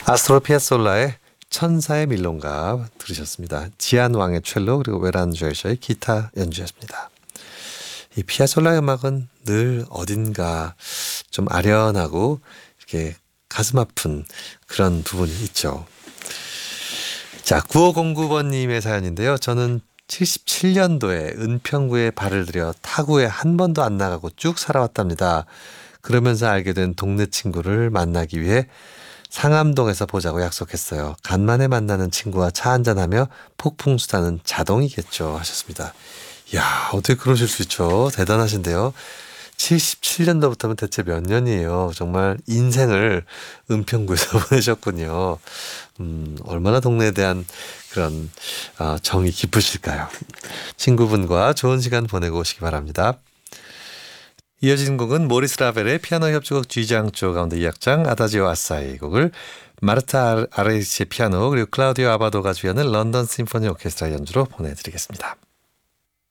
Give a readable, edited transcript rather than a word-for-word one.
아스트로 피아솔라의 천사의 밀론가 들으셨습니다. 지안 왕의 첼로 그리고 웨란 조이셔의 기타 연주였습니다. 이 피아솔라의 음악은 늘 어딘가 좀 아련하고 이렇게 가슴 아픈 그런 부분이 있죠. 자, 9509번님의 사연인데요. 저는 77년도에 은평구에 발을 들여 타구에 한 번도 안 나가고 쭉 살아왔답니다. 그러면서 알게 된 동네 친구를 만나기 위해 상암동에서 보자고 약속했어요. 간만에 만나는 친구와 차 한잔하며 폭풍수다는 자동이겠죠 하셨습니다. 이야, 어떻게 그러실 수 있죠? 대단하신데요. 77년도부터면 대체 몇 년이에요. 정말 인생을 은평구에서 보내셨군요. 얼마나 동네에 대한 그런 정이 깊으실까요? 친구분과 좋은 시간 보내고 오시기 바랍니다. 이어진 곡은 모리스 라벨의 피아노 협주곡 G장조 가운데 2악장 아다지오 아사이 곡을 마르타 아레이치의 피아노 그리고 클라우디오 아바도가 주연을 런던 심포니 오케스트라 연주로 보내드리겠습니다.